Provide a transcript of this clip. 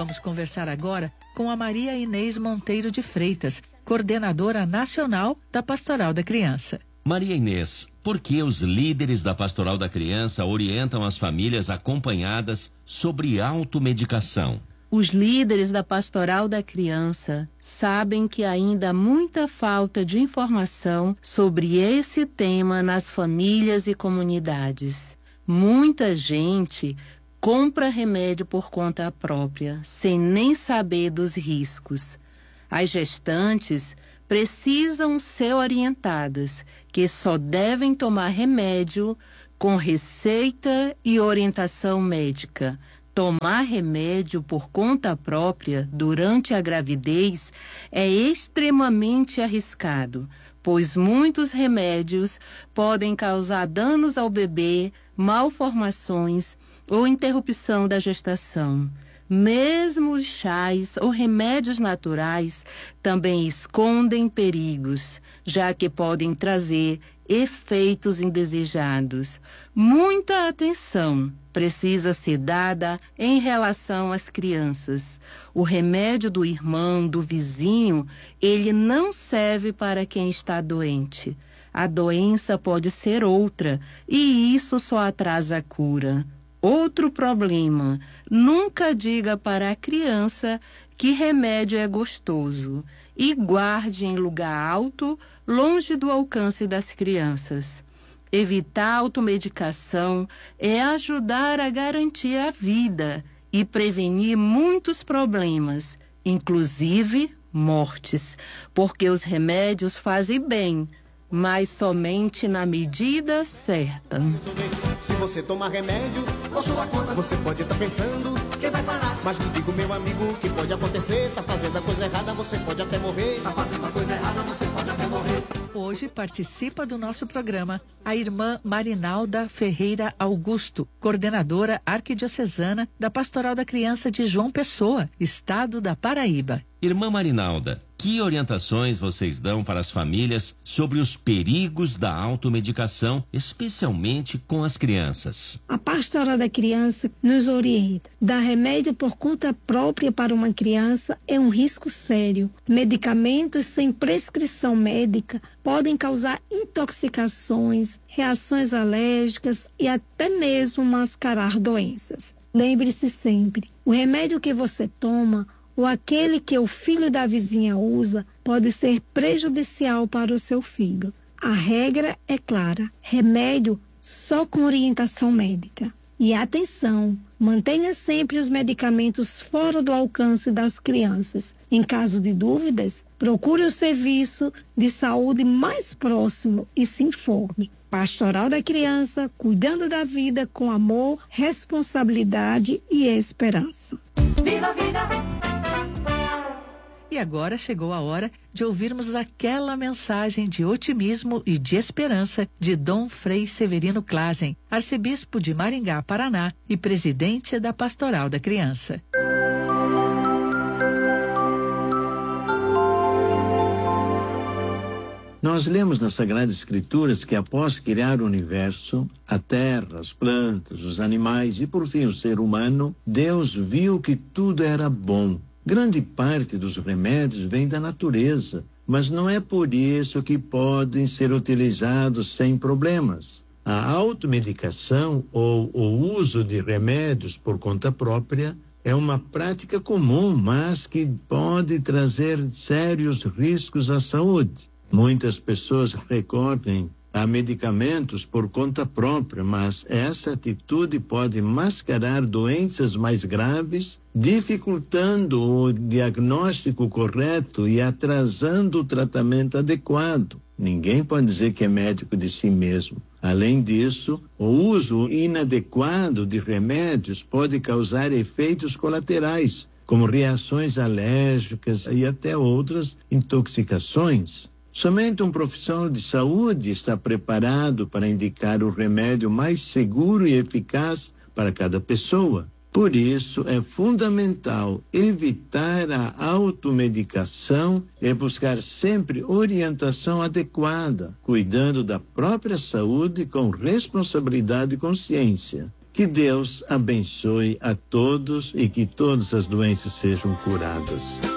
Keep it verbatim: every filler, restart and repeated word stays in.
vamos conversar agora com a Maria Inês Monteiro de Freitas, coordenadora nacional da Pastoral da Criança. Maria Inês, por que os líderes da Pastoral da Criança orientam as famílias acompanhadas sobre automedicação? Os líderes da Pastoral da Criança sabem que ainda há muita falta de informação sobre esse tema nas famílias e comunidades. Muita gente compra remédio por conta própria, sem nem saber dos riscos. As gestantes precisam ser orientadas que só devem tomar remédio com receita e orientação médica. Tomar remédio por conta própria durante a gravidez é extremamente arriscado, pois muitos remédios podem causar danos ao bebê, malformações ou interrupção da gestação. Mesmo os chás ou remédios naturais também escondem perigos, já que podem trazer efeitos indesejados. Muita atenção precisa ser dada em relação às crianças. O remédio do irmão, do vizinho, ele não serve para quem está doente. A doença pode ser outra e isso só atrasa a cura. Outro problema, nunca diga para a criança que remédio é gostoso e guarde em lugar alto, longe do alcance das crianças. Evitar a automedicação é ajudar a garantir a vida e prevenir muitos problemas, inclusive mortes, porque os remédios fazem bem, mas somente na medida certa. Se você tomar remédio, por sua conta, você pode estar pensando que vai sarar. Mas me diga, meu amigo, que pode acontecer. Tá fazendo a coisa errada, você pode até morrer. Tá fazendo a coisa errada, você pode até morrer. Hoje participa do nosso programa a irmã Marinalda Ferreira Augusto, coordenadora arquidiocesana da Pastoral da Criança de João Pessoa, estado da Paraíba. Irmã Marinalda, que orientações vocês dão para as famílias sobre os perigos da automedicação, especialmente com as crianças? A Pastoral da Criança nos orienta. Dar remédio por conta própria para uma criança é um risco sério. Medicamentos sem prescrição médica podem causar intoxicações, reações alérgicas e até mesmo mascarar doenças. Lembre-se sempre, o remédio que você toma ou aquele que o filho da vizinha usa pode ser prejudicial para o seu filho. A regra é clara: remédio só com orientação médica. E atenção, mantenha sempre os medicamentos fora do alcance das crianças. Em caso de dúvidas, procure o serviço de saúde mais próximo e se informe. Pastoral da Criança, cuidando da vida com amor, responsabilidade e esperança. Viva a vida! E agora chegou a hora de ouvirmos aquela mensagem de otimismo e de esperança de Dom Frei Severino Clasen, arcebispo de Maringá, Paraná e presidente da Pastoral da Criança. Nós lemos nas Sagradas Escrituras que após criar o universo, a terra, as plantas, os animais e por fim o ser humano, Deus viu que tudo era bom. Grande parte dos remédios vem da natureza, mas não é por isso que podem ser utilizados sem problemas. A automedicação ou o uso de remédios por conta própria é uma prática comum, mas que pode trazer sérios riscos à saúde. Muitas pessoas recorrem a medicamentos por conta própria, mas essa atitude pode mascarar doenças mais graves, dificultando o diagnóstico correto e atrasando o tratamento adequado. Ninguém pode dizer que é médico de si mesmo. Além disso, o uso inadequado de remédios pode causar efeitos colaterais, como reações alérgicas e até outras intoxicações. Somente um profissional de saúde está preparado para indicar o remédio mais seguro e eficaz para cada pessoa. Por isso, é fundamental evitar a automedicação e buscar sempre orientação adequada, cuidando da própria saúde com responsabilidade e consciência. Que Deus abençoe a todos e que todas as doenças sejam curadas.